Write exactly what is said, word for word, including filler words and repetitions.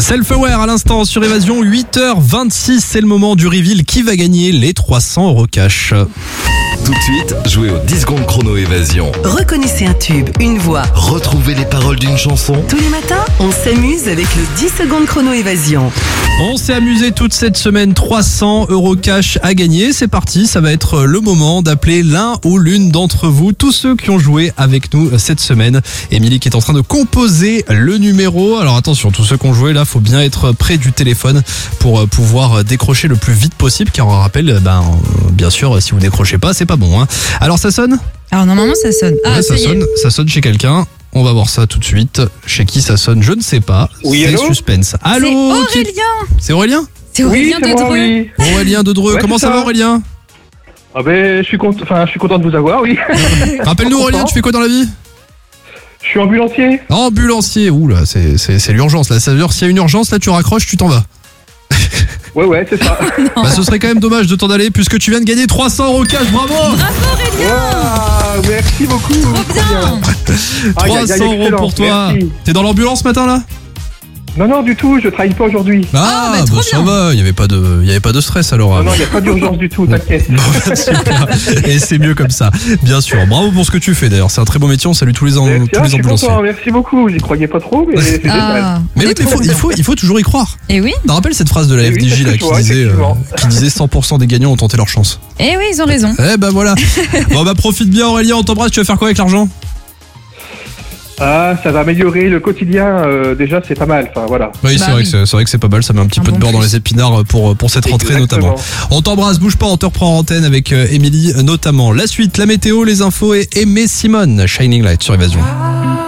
Self-Aware à l'instant sur Évasion, huit heures vingt-six, c'est le moment du reveal. Qui va gagner les trois cents euros cash? Tout de suite, jouez au dix secondes chrono Évasion. Reconnaissez un tube, une voix. Retrouvez les paroles d'une chanson. Tous les matins, on s'amuse avec le dix secondes chrono Évasion. On s'est amusé toute cette semaine, trois cents euros cash à gagner. C'est parti, ça va être le moment d'appeler l'un ou l'une d'entre vous, tous ceux qui ont joué avec nous cette semaine. Émilie qui est en train de composer le numéro. Alors attention, tous ceux qui ont joué là, faut bien être près du téléphone pour pouvoir décrocher le plus vite possible, car on rappelle, ben, bien sûr, si vous décrochez pas, c'est pas bon. Hein. Alors ça sonne ? Alors normalement ça sonne. Ah, ouais, ça, ça, sonne ça sonne chez quelqu'un. On va voir ça tout de suite. Chez qui ça sonne, je ne sais pas. Oui, c'est allô suspense. Allô, c'est Aurélien. qui... C'est Aurélien C'est Oui, Aurélien c'est de moi, Dreux. oui. Aurélien de Dreux, Ouais, comment c'est ça va ça. Aurélien? Ah ben, je suis content, enfin, je suis content de vous avoir, oui. Rappelle-nous Aurélien, tu fais quoi dans la vie? Je suis ambulancier. Ambulancier, ouh là, c'est, c'est, c'est l'urgence là. Ça veut dire s'il y a une urgence là, tu raccroches, tu t'en vas. Ouais, ouais, c'est ça. Bah, ce serait quand même dommage de t'en aller puisque tu viens de gagner trois cents euros cash, bravo. Bravo Aurélien. Wow, merci beaucoup. Trop bien. Aïe, aïe, aïe, trois cents euros excellent, pour toi. merci. T'es dans l'ambulance ce matin là? Non, non, du tout, je travaille pas aujourd'hui. Ah, bah, trop bah, ça bien. va, il y avait pas de, il y avait pas de stress alors. Non, non, il n'y a pas d'urgence du tout, t'inquiète. Bon, bah, super. Et c'est mieux comme ça, bien sûr. Bravo pour ce que tu fais d'ailleurs, c'est un très beau métier. On salue tous les, en- Merci, tous ah, les je suis ambulanciers. content, merci beaucoup. J'y croyais pas trop, mais c'est génial. Ah, Mais on oui, est mais trop faut, il contents. faut, il faut toujours y croire. Et oui, Tu te rappelles cette phrase de la Eh oui, F D J c'est là ce qui que je vois, disait, euh, effectivement. qui disait cent pour cent des gagnants ont tenté leur chance. et oui, ils ont raison. Eh ben voilà. Bon bah profite bien Aurélien, on t'embrasse. Tu vas faire quoi avec l'argent? Ah, ça va améliorer le quotidien, euh, déjà, c'est pas mal. Enfin, voilà. Oui, Bah c'est vrai oui. que c'est, c'est vrai que c'est pas mal. Ça met un petit Un peu de bon beurre dans plus. les épinards pour pour cette rentrée Exactement. notamment. On t'embrasse, bouge pas, on te reprend en antenne avec euh, Émilie notamment. La suite, la météo, les infos et Aimé Simone, Shining Light sur Évasion.